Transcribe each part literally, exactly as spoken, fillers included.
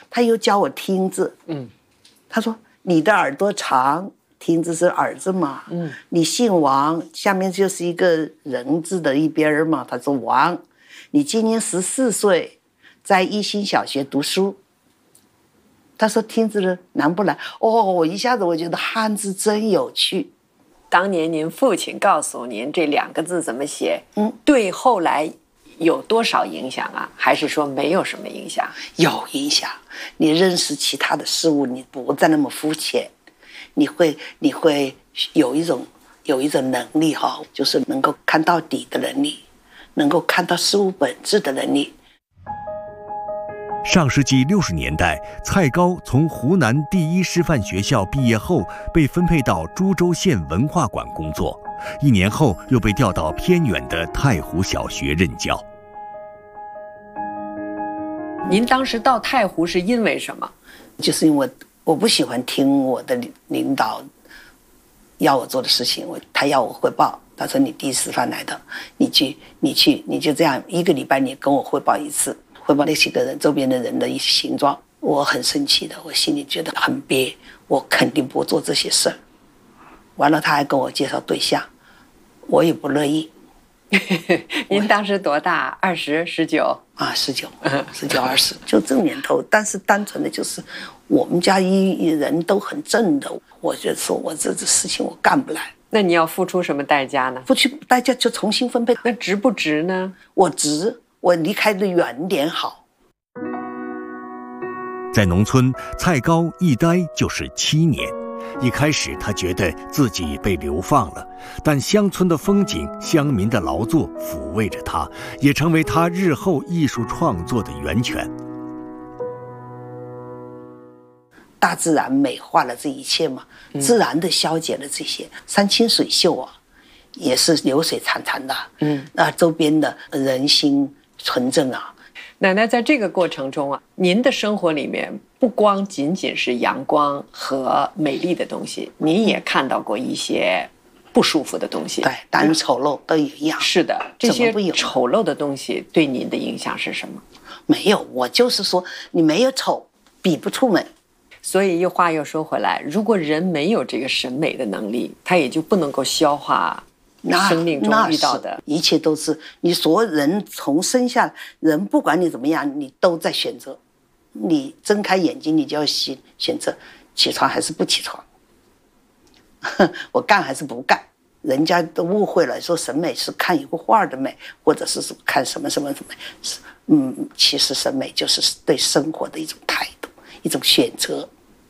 他又教我听字。嗯，他说你的耳朵长，听字是耳字嘛。嗯，你姓王，下面就是一个人字的一边嘛。他说王，你今年十四岁，在一心小学读书。他说听字的难不难？哦，我一下子我觉得汉字真有趣。 当年您父亲告诉您这两个字怎么写，嗯，对后来有多少影响啊？还是说没有什么影响？ 有影响。你认识其他的事物，你不再那么肤浅，你会你会有一种有一种能力哈，就是能够看到底的能力，能够看到事物本质的能力。 上世纪六十年代，蔡高从湖南第一师范学校毕业后，被分配到株洲县文化馆工作。一年后，又被调到偏远的太湖小学任教。 您当时到太湖是因为什么？ 就是因为我不喜欢听我的领导要我做的事情，我他要我汇报，他说你第一师范来的，你去你去你就这样一个礼拜你跟我汇报一次。汇报那些个人周边的人的一些形状，我很生气的，我心里觉得很憋，我肯定不做这些事儿。完了他还跟我介绍对象，我也不乐意。 您当时多大？二十、十九啊，十九、十九、二十，就这年头。但是单纯的就是我们家一人都很正的，我就说我这这事情我干不来。 那你要付出什么代价呢？ 付出代价就重新分配。 那值不值呢？ 我值。我离开的远点好。 在农村，蔡高一待就是七年。一开始他觉得自己被流放了，但乡村的风景、乡民的劳作抚慰着他，也成为他日后艺术创作的源泉。 大自然美化了这一切嘛，自然的消解了这些。山清水秀啊，也是流水潺潺的。嗯，那周边的人心纯正啊。 奶奶，在这个过程中啊，您的生活里面不光仅仅是阳光和美丽的东西，您也看到过一些不舒服的东西。 对，当然丑陋都一样。 是的，这些丑陋的东西对您的影响是什么？ 没有，我就是说，你没有丑，比不出美。 所以又话又说回来，如果人没有这个审美的能力，他也就不能够消化生命中遇到的一切。都是你所有人从生下人，不管你怎么样，你都在选择。你睁开眼睛，你就要选选择起床还是不起床，我干还是不干。人家都误会了，说审美是看一幅画的美，或者是看什么什么什么。嗯，其实审美就是对生活的一种态度，一种选择。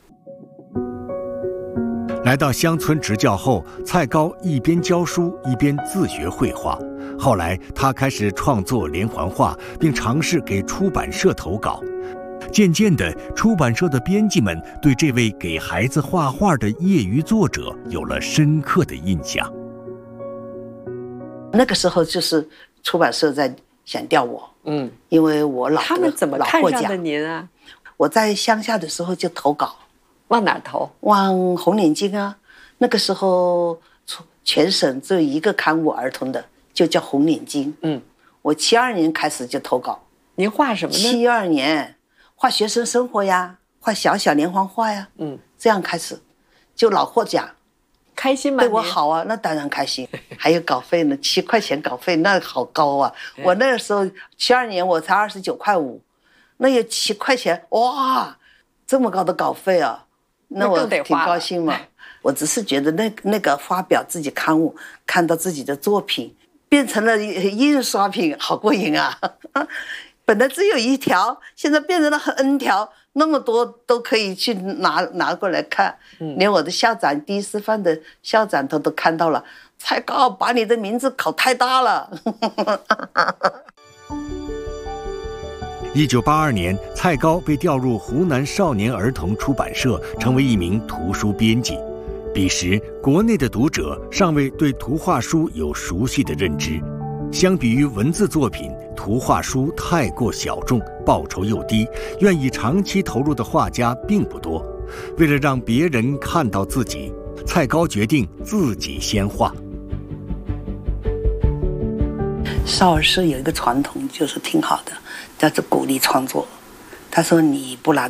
来到乡村执教后，蔡高一边教书一边自学绘画。后来他开始创作连环画，并尝试给出版社投稿。渐渐的，出版社的编辑们对这位给孩子画画的业余作者有了深刻的印象。 那个时候就是出版社在想调我，嗯，因为我老他们怎么看上的您啊？ 我在乡下的时候就投稿。 往哪投？ 往红领巾啊！那个时候全省只有一个刊物儿童的，就叫红领巾。嗯，我七二年开始就投稿。 您画什么呢？ 七二年画学生生活呀，画小小连环画呀。嗯，这样开始就老获奖， 开心吗？ 对我好啊，那当然开心。还有稿费呢，七块钱稿费那好高啊！我那个时候七二年我才二十九块五，那有七块钱哇，这么高的稿费啊！那我挺高兴嘛。我只是觉得那那个发表自己刊物，看到自己的作品变成了印刷品，好过瘾啊！本来只有一条，现在变成了 N 条，那么多都可以去拿拿过来看。嗯、连我的校长，第一师范的校长他都看到了。蔡高，把你的名字考太大了。 一九八二年，蔡高被调入湖南少年儿童出版社，成为一名图书编辑。彼时，国内的读者尚未对图画书有熟悉的认知。相比于文字作品，图画书太过小众，报酬又低，愿意长期投入的画家并不多。为了让别人看到自己，蔡高决定自己先画。 少儿社有一个传统，就是挺好的，叫做鼓励创作。他说你不拿